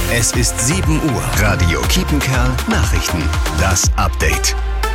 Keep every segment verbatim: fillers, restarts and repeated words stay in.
Es ist sieben Uhr. Radio Kiepenkerl Nachrichten. Das Update.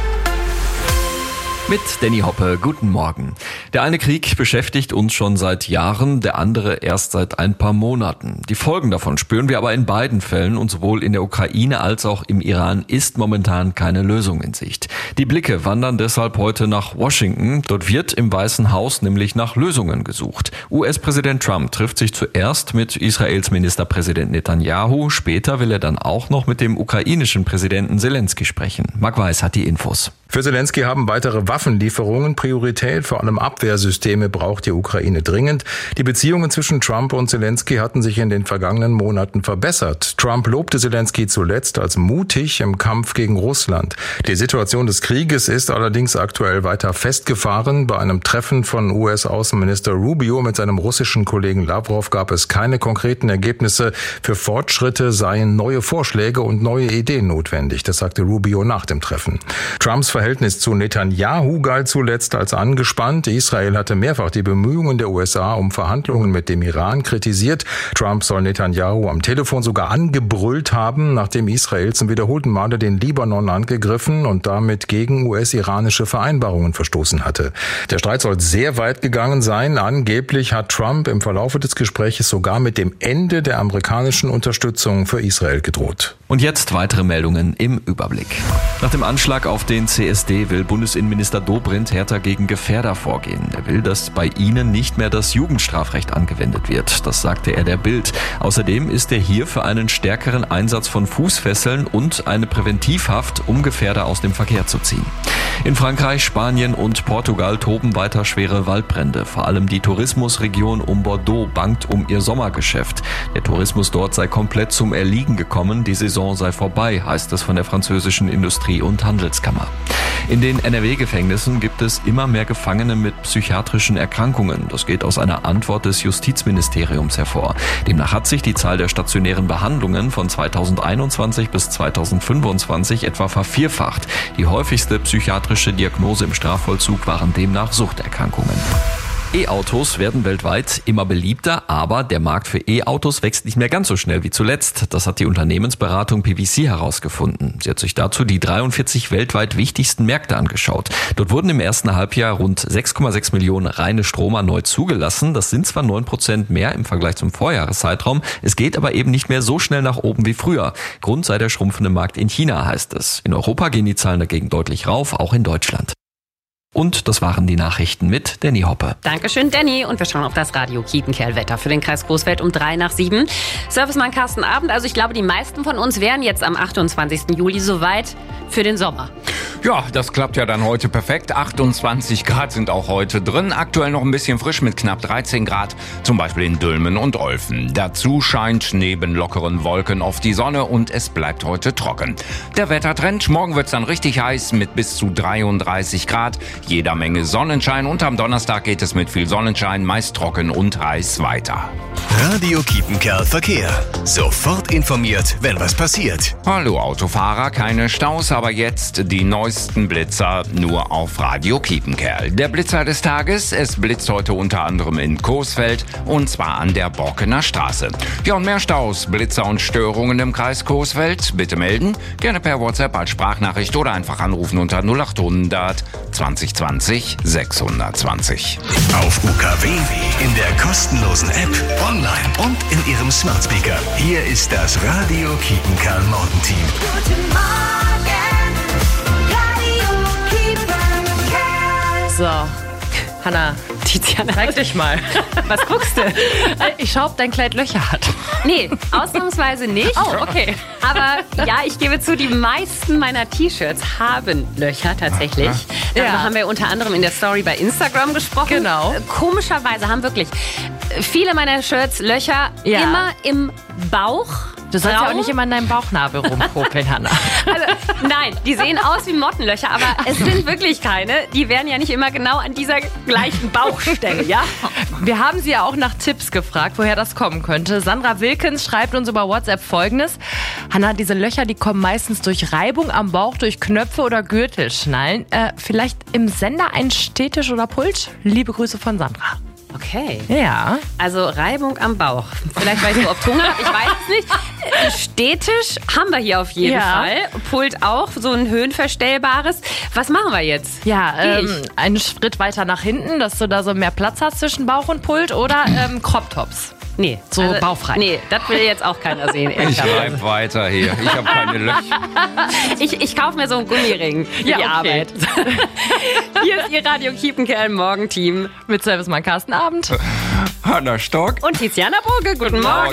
Mit Danny Hoppe, guten Morgen. Der eine Krieg beschäftigt uns schon seit Jahren, der andere erst seit ein paar Monaten. Die Folgen davon spüren wir aber in beiden Fällen und sowohl in der Ukraine als auch im Iran ist momentan keine Lösung in Sicht. Die Blicke wandern deshalb heute nach Washington. Dort wird im Weißen Haus nämlich nach Lösungen gesucht. U S-Präsident Trump trifft sich zuerst mit Israels Ministerpräsident Netanyahu. Später will er dann auch noch mit dem ukrainischen Präsidenten Zelensky sprechen. Marc Weiß hat die Infos. Für Zelensky haben weitere Waffenlieferungen Priorität, vor allem Abwehrsysteme braucht die Ukraine dringend. Die Beziehungen zwischen Trump und Zelensky hatten sich in den vergangenen Monaten verbessert. Trump lobte Zelensky zuletzt als mutig im Kampf gegen Russland. Die Situation des Krieges ist allerdings aktuell weiter festgefahren. Bei einem Treffen von U S-Außenminister Rubio mit seinem russischen Kollegen Lavrov gab es keine konkreten Ergebnisse. Für Fortschritte seien neue Vorschläge und neue Ideen notwendig. Das sagte Rubio nach dem Treffen. Trumps Verhältnis zu Netanyahu galt zuletzt als angespannt. Israel hatte mehrfach die Bemühungen der U S A um Verhandlungen mit dem Iran kritisiert. Trump soll Netanyahu am Telefon sogar angebrüllt haben, nachdem Israel zum wiederholten Male den Libanon angegriffen und damit gegen U S-iranische Vereinbarungen verstoßen hatte. Der Streit soll sehr weit gegangen sein. Angeblich hat Trump im Verlauf des Gesprächs sogar mit dem Ende der amerikanischen Unterstützung für Israel gedroht. Und jetzt weitere Meldungen im Überblick. Nach dem Anschlag auf den C S D will Bundesinnenminister Dobrindt härter gegen Gefährder vorgehen. Er will, dass bei ihnen nicht mehr das Jugendstrafrecht angewendet wird. Das sagte er der Bild. Außerdem ist er hier für einen stärkeren Einsatz von Fußfesseln und eine Präventivhaft, um Gefährder aus dem Verkehr zu ziehen. In Frankreich, Spanien und Portugal toben weiter schwere Waldbrände. Vor allem die Tourismusregion um Bordeaux bangt um ihr Sommergeschäft. Der Tourismus dort sei komplett zum Erliegen gekommen. Die Saison sei vorbei, heißt es von der französischen Industrie- und Handelskammer. In den N R W-Gefängnissen gibt es immer mehr Gefangene mit psychiatrischen Erkrankungen. Das geht aus einer Antwort des Justizministeriums hervor. Demnach hat sich die Zahl der stationären Behandlungen von zweitausendeinundzwanzig bis zweitausendfünfundzwanzig etwa vervierfacht. Die häufigste psychiatrische Diagnose im Strafvollzug waren demnach Suchterkrankungen. E-Autos werden weltweit immer beliebter, aber der Markt für E-Autos wächst nicht mehr ganz so schnell wie zuletzt. Das hat die Unternehmensberatung P V C herausgefunden. Sie hat sich dazu die dreiundvierzig weltweit wichtigsten Märkte angeschaut. Dort wurden im ersten Halbjahr rund sechs Komma sechs Millionen reine Stromer neu zugelassen. Das sind zwar neun Prozent mehr im Vergleich zum Vorjahreszeitraum, es geht aber eben nicht mehr so schnell nach oben wie früher. Grund sei der schrumpfende Markt in China, heißt es. In Europa gehen die Zahlen dagegen deutlich rauf, auch in Deutschland. Und das waren die Nachrichten mit Danny Hoppe. Dankeschön, Danny. Und wir schauen auf das Radio Kiepenkerl-Wetter für den Kreis Coesfeld um drei nach sieben. Servicemann Carsten Abend. Also ich glaube, die meisten von uns wären jetzt am achtundzwanzigsten Juli soweit für den Sommer. Ja, das klappt ja dann heute perfekt. achtundzwanzig Grad sind auch heute drin. Aktuell noch ein bisschen frisch mit knapp dreizehn Grad, zum Beispiel in Dülmen und Olfen. Dazu scheint neben lockeren Wolken oft die Sonne und es bleibt heute trocken. Der Wettertrend, morgen wird's dann richtig heiß mit bis zu dreiunddreißig Grad. Jeder Menge Sonnenschein und am Donnerstag geht es mit viel Sonnenschein, meist trocken und heiß weiter. Radio Kiepenkerl Verkehr. Sofort informiert, wenn was passiert. Hallo Autofahrer, keine Staus, aber jetzt die neuesten Blitzer nur auf Radio Kiepenkerl. Der Blitzer des Tages, es blitzt heute unter anderem in Coesfeld und zwar an der Borkener Straße. Ja, und mehr Staus, Blitzer und Störungen im Kreis Coesfeld, bitte melden. Gerne per WhatsApp als Sprachnachricht oder einfach anrufen unter null acht hundert zwanzig zwanzig sechshundertzwanzig. Auf U K W, in der kostenlosen App, online und in Ihrem Smart Speaker. Hier ist das Radio Kiepenkerl Morgenteam. Guten Morgen, Radio Kiepenkerl. So, Hanna, Tiziana, zeig dich mal. was guckst du? Ich schau, ob dein Kleid Löcher hat. Nee, ausnahmsweise nicht. Oh, okay. Aber ja, ich gebe zu, die meisten meiner T-Shirts haben Löcher tatsächlich. Darüber Ja. haben wir unter anderem in der Story bei Instagram gesprochen. Genau. Äh, Komischerweise haben wirklich viele meiner Shirts Löcher Ja. immer im Bauch. Du sollst ja auch Raum. nicht immer an deinem Bauchnabel rumpopeln, Hanna. Also, nein, die sehen aus wie Mottenlöcher, aber es sind wirklich keine. Die wären ja nicht immer genau an dieser gleichen Bauchstelle, ja? Wir haben sie ja auch nach Tipps gefragt, woher das kommen könnte. Sandra Wilkens schreibt uns über WhatsApp Folgendes. Hanna, diese Löcher, die kommen meistens durch Reibung am Bauch, durch Knöpfe oder Gürtelschnallen. Äh, vielleicht im Sender ein Stehtisch oder Pult? Liebe Grüße von Sandra. Okay. Ja. Also Reibung am Bauch. Vielleicht, weil ich so oft Hunger habe, ich weiß es nicht. Stehtisch haben wir hier auf jeden Ja. Fall. Pult auch, so ein höhenverstellbares. Was machen wir jetzt? Ja, Geh ähm, ich. einen Schritt weiter nach hinten, dass du da so mehr Platz hast zwischen Bauch und Pult oder ähm, Crop-Tops. Nee, So bauchfrei. Nee, das will jetzt auch keiner sehen. Ich ehrlicherweise. bleib weiter hier. Ich habe keine Löcher. Ich, ich kaufe mir so einen Gummiring für Ja, die okay. Arbeit. Hier ist Ihr Radio Kiepenkerl Morgenteam. Mit Servicemann Carsten Abend. Hanna Stock. Und Tiziana Burge, guten Morgen.